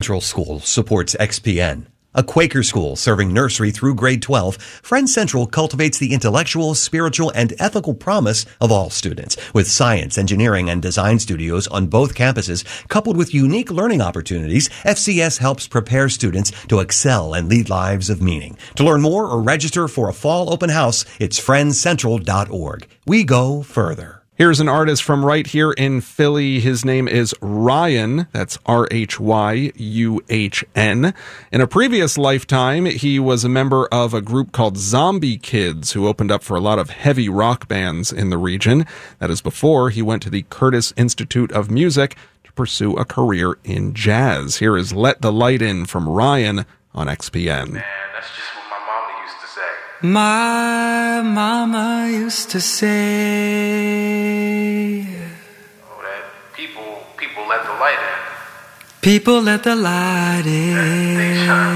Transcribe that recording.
Central School supports XPN. A Quaker school serving nursery through grade 12, Friends Central cultivates the intellectual, spiritual, and ethical promise of all students. With science, engineering, and design studios on both campuses, coupled with unique learning opportunities, FCS helps prepare students to excel and lead lives of meaning. To learn more or register for a fall open house, it's friendscentral.org. We go further. Here's an artist from right here in Philly. His name is Ryan. That's Rhyuhn. In a previous lifetime, he was a member of a group called Zombie Kids, who opened up for a lot of heavy rock bands in the region. That is before he went to the Curtis Institute of Music to pursue a career in jazz. Here is Let the Light In from Ryan on XPN. Man, that's just what my mama used to say. My mama used to say, Oh, that people let the light in. people let the light They in. shine